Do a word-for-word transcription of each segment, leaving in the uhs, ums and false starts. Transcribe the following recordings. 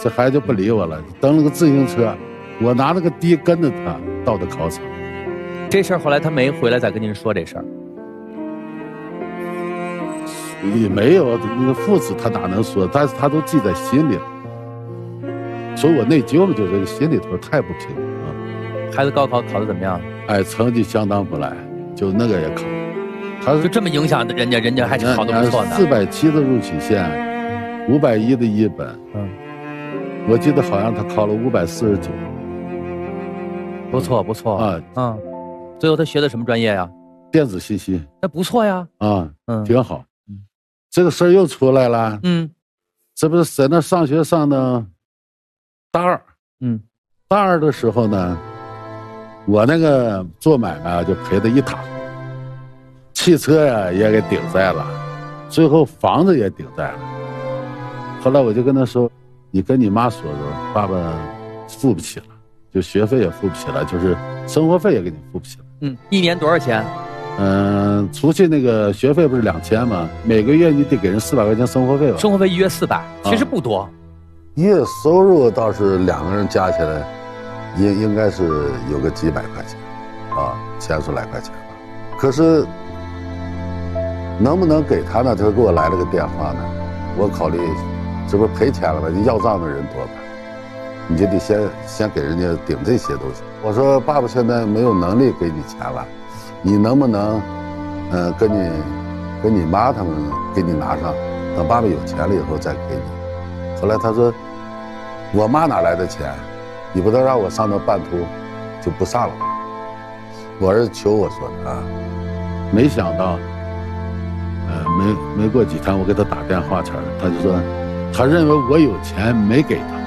这孩子就不理我了，蹬了个自行车，我拿了个笛跟着他到的考场。 这事儿后来他没回来再跟您说这事儿？ 也没有，那个父子他哪能说？但是他都记在心里了。所以我内疚了，就这个心里头太不平了啊。 孩子高考考得怎么样？ 哎，成绩相当不赖，就那个也考，他就这么影响人家，人家还是考得不错呢。 四百七的录取线，五百一的一本， 嗯， 我记得好像他考了五百四十九。 不错不错啊， 嗯，最后他学的什么专业呀？ 电子信息。 那不错呀， 啊， 嗯， 挺好。嗯，这个事儿又出来了。 嗯， 这不是在那上学上的大二， 嗯， 大二的时候呢，我那个做买卖就赔得一塌糊涂，汽车呀也给顶债了，最后房子也顶债了。后来我就跟他说，你跟你妈说说，爸爸付不起了，就学费也付不起了，就是生活费也给你付不起了。 嗯，一年多少钱？ 嗯、呃，除去那个学费不是两千吗？每个月你得给人四百块钱生活费吧？ 生活费一月四百，其实不多。啊， 月收入倒是两个人加起来，应应该是有个几百块钱，啊，千十来块钱吧。可是能不能给他呢？他给我来了个电话呢，我考虑，这不是赔钱了吗？要账的人多吧，你就得先先给人家顶这些东西。我说爸爸现在没有能力给你钱了，你能不能，嗯、呃，跟你跟你妈他们给你拿上，等爸爸有钱了以后再给你。后来他说，我妈哪来的钱？你不能让我上到半途就不上了。我儿子求我说的啊，没想到，呃，没没过几天，我给他打电话去了，他就说，他认为我有钱没给他。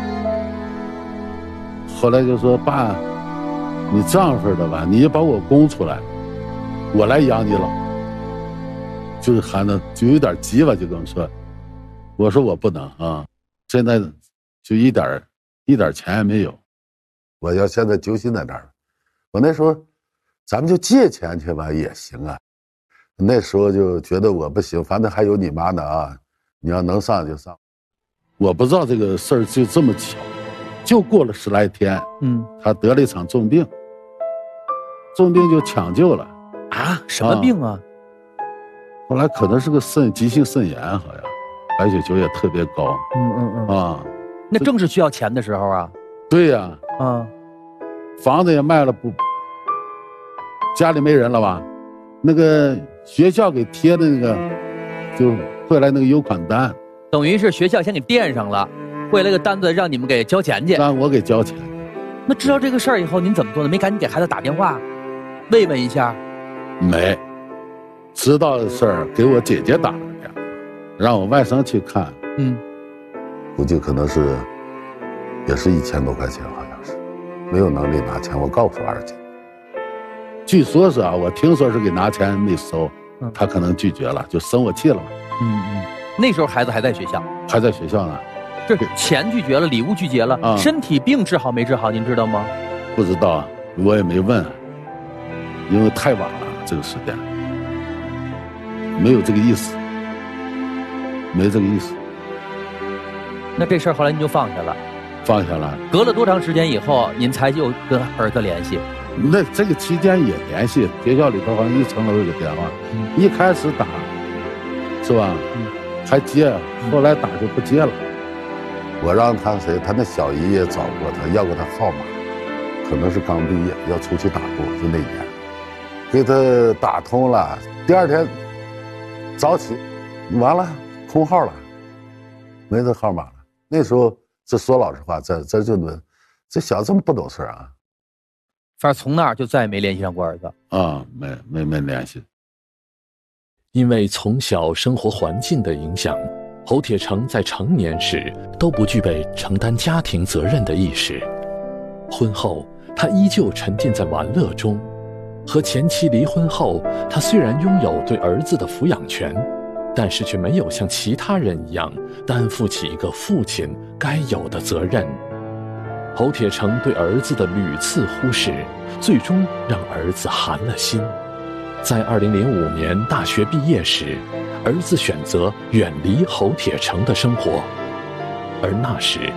后来就说，爸，你这样式的吧，你把我供出来，我来养你老。就是喊的就有点急吧，就跟我说，我说我不能啊，现在就一点一点钱也没有，我要现在揪心在那儿。我那时候咱们就借钱去吧也行啊，那时候就觉得我不行，反正还有你妈呢啊，你要能上就上。我不知道这个事儿就这么巧，就过了十来天，嗯，他得了一场重病，重病就抢救了。 啊，什么病啊？啊， 后来可能是个肾急性肾炎，好像白血球也特别高。 嗯嗯嗯啊， 那正是需要钱的时候啊。 对呀，啊， 啊， 房子也卖了，不，家里没人了吧？那个学校给贴的那个，就汇来那个有款单， 等于是学校先给垫上了，汇了个单子让你们给交钱去， 让我给交钱。 那知道这个事儿以后，您怎么做呢？没赶紧给孩子打电话，慰问一下？ 没。知道的事儿给我姐姐打了个电话，让我外甥去看。嗯，估计可能是也是一千多块钱，好像是没有能力拿钱。我告诉二姐，据说是啊，我听说是给拿钱没收，嗯，他可能拒绝了，就生我气了嘛。 嗯嗯，那时候孩子还在学校， 还在学校呢。 这钱拒绝了，礼物拒绝了，嗯，身体病治好没治好，您知道吗？ 不知道，我也没问，因为太晚了，这个时间。没有这个意思，没这个意思。 那这事儿后来您就放下了？ 放下了。 隔了多长时间以后，您才又跟儿子联系？ 那这个期间也联系，学校里头好像一层楼有个电话，嗯，一开始打，是吧？嗯，还接，后来打就不接了。我让他谁，他那小姨也找过他，要过他号码，可能是刚毕业要出去打工，就那年，给他打通了。第二天早起，完了空号了，没这号码了。那时候这说老实话，这这这顿，这小子这么不懂事啊！ 反正从那儿就再也没联系上过儿子啊，没没没联系。 因为从小生活环境的影响，侯铁成在成年时都不具备承担家庭责任的意识。婚后，他依旧沉浸在玩乐中。和前妻离婚后，他虽然拥有对儿子的抚养权，但是却没有像其他人一样担负起一个父亲该有的责任。侯铁成对儿子的屡次忽视，最终让儿子寒了心。在二零零五年大学毕业时，儿子选择远离侯铁成的生活，而那时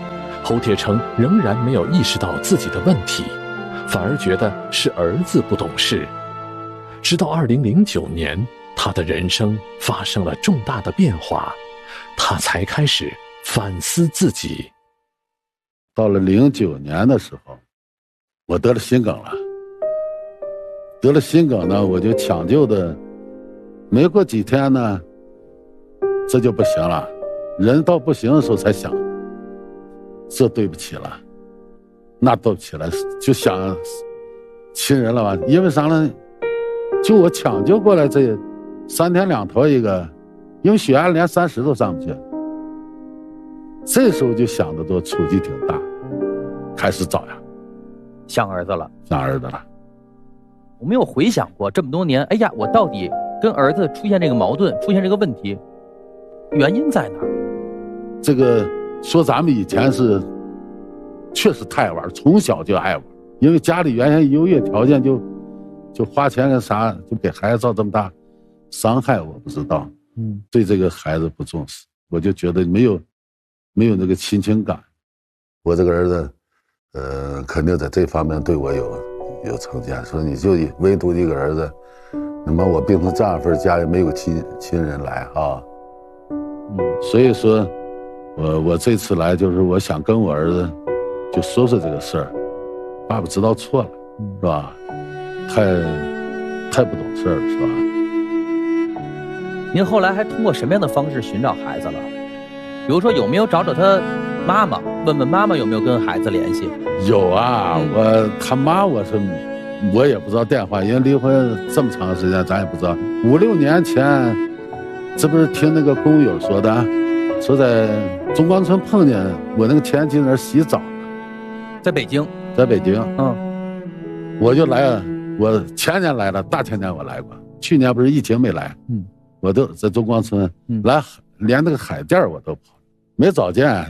侯铁成仍然没有意识到自己的问题，反而觉得是儿子不懂事。直到二零零九年，他的人生发生了重大的变化，他才开始反思自己。 到了零九年的时候，我得了心梗了。得了心梗呢，我就抢救的，没过几天呢，这就不行了。人到不行的时候才想，这对不起了，那对不起了，就想亲人了吧？因为啥呢？就我抢救过来这三天两头一个，因为血压连三十都上不去。这时候就想的多，触及挺大，开始找呀， 想儿子了， 想儿子了。 我没有回想过这么多年，哎呀，我到底跟儿子出现这个矛盾，出现这个问题，原因在哪儿？ 这个说咱们以前是确实太爱玩，从小就爱玩，因为家里原先优越条件就就花钱干啥，就给孩子造这么大伤害，我不知道。嗯，对这个孩子不重视，我就觉得没有没有那个亲情感。我这个儿子，呃，肯定在这方面对我有有成见，说你就唯独一个儿子，那么我病成这样份，家里没有亲亲人来啊。嗯，所以说，我我这次来就是我想跟我儿子就说说这个事儿，爸爸知道错了，是吧？太太不懂事儿了，是吧？ 您后来还通过什么样的方式寻找孩子了？比如说有没有找找他妈妈，问问妈妈有没有跟孩子联系？ 有啊，嗯、我他妈我是我也不知道电话，因为离婚这么长时间，咱也不知道。五六年前，这不是听那个工友说的，说在中关村碰见我那个前妻那儿洗澡， 在北京， 在北京， 嗯， 我就来了。我前年来了，大前年我来过，去年不是疫情没来，嗯，我都在中关村、嗯、来，连那个海淀我都跑，没找见，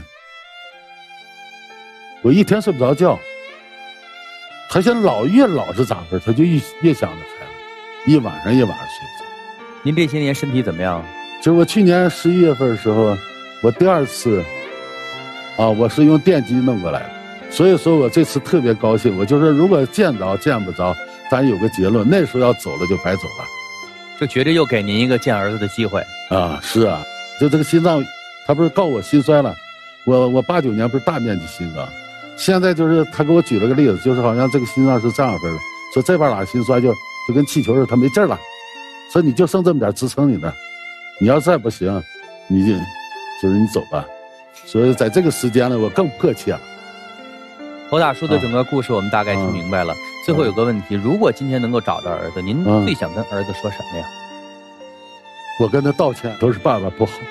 我一天睡不着觉。他现在老越老是咋回事，他就越越想着孩子，一晚上一晚上睡不着。 您这些年身体怎么样？ 就是我去年十一月份的时候，我第二次，啊，我是用电击弄过来的，所以说我这次特别高兴。我就说，如果见着见不着，咱有个结论，那时候要走了就白走了。 这绝对又给您一个见儿子的机会啊！是啊，就这个心脏，他不是告我心衰了，我我八九年不是大面积心梗，现在就是他给我举了个例子，就是好像这个心脏是这样分的，说这边哪心衰就就跟气球似的，他没劲了，说你就剩这么点支撑你的，你要再不行，你就就是你走吧。所以在这个时间呢，我更迫切了。 侯大叔的整个故事我们大概听明白了、啊、最后有个问题，如果今天能够找到儿子，您最想跟儿子说什么呀？ 我跟他道歉，都是爸爸不好。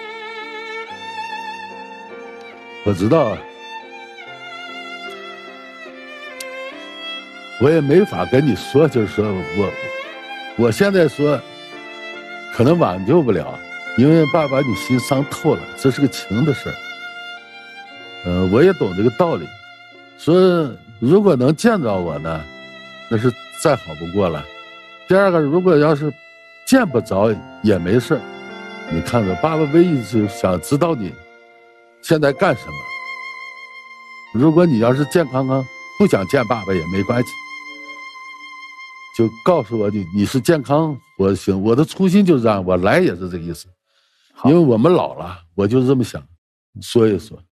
我知道我也没法跟你说，就是说我我现在说可能挽救不了，因为爸爸你心伤透了，这是个情的事儿。呃，我也懂这个道理，说如果能见着我呢，那是再好不过了。第二个，如果要是见不着也没事，你看着爸爸唯一是想知道你现在干什么。如果你要是健康康不想见爸爸也没关系，就告诉我你你是健康我行。我的初心就是这样，我来也是这个意思，因为我们老了，我就这么想说一说。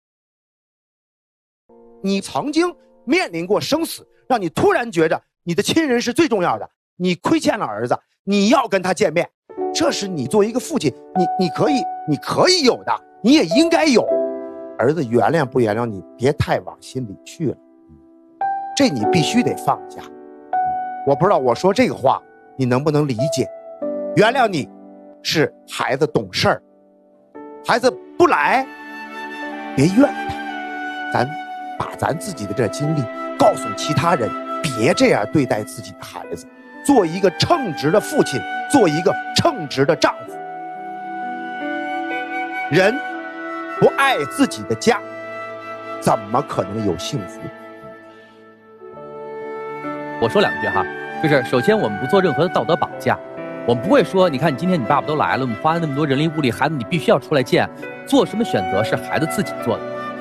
你曾经面临过生死，让你突然觉着你的亲人是最重要的，你亏欠了儿子，你要跟他见面，这是你作为一个父亲，你你可以你可以有的，你也应该有。儿子原谅不原谅你，别太往心里去了，这你必须得放下。我不知道我说这个话你能不能理解？原谅你是孩子懂事儿，孩子不来别怨他，咱把咱自己的这经历告诉其他人，别这样对待自己的孩子，做一个称职的父亲，做一个称职的丈夫。人不爱自己的家，怎么可能有幸福？ 我说两句哈，就是首先我们不做任何的道德绑架，我们不会说，你看你今天你爸爸都来了，我们花了那么多人力物力，孩子你必须要出来见，做什么选择是孩子自己做的。